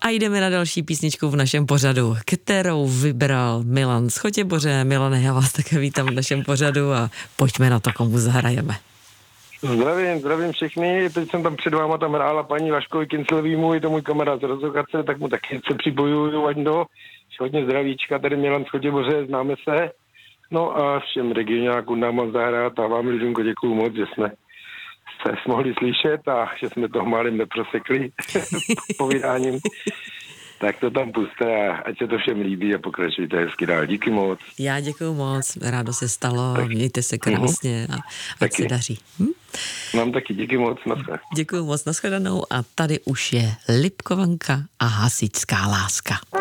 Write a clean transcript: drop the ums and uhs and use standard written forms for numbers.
A jdeme na další písničku v našem pořadu, kterou vybral Milan z Chotěboře. Milane, já vás také vítám v našem pořadu a pojďme na to, komu zahrajeme. Zdravím všechny. Teď jsem tam před váma tam hrála paní Vaškovi Kinclevýmu, je to můj kamarád z Rozhokace, tak mu taky se připojuju, ať do. Hodně zdravíčka, tady Milan z Chotěboře, známe se. No a všem regionákům nám mám zahrát a vám lidům děkuju moc, že jsme se mohli slyšet a že jsme toho málem neprosekli povídáním. Tak to tam puste a ať se to všem líbí a pokračujte hezky dál. Díky moc. Já děkuju moc, rádo se stalo, tak. Mějte se krásně a ať se daří. Mám taky, díky moc, naschle. Děkuju moc, nashledanou a tady už je Lipkovanka a Hasičská láska.